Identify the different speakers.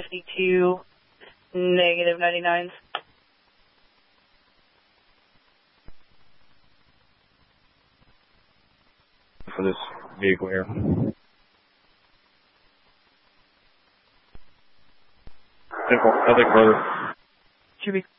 Speaker 1: 52, negative 99s.
Speaker 2: For this vehicle here. Simple. Nothing further.
Speaker 1: Should be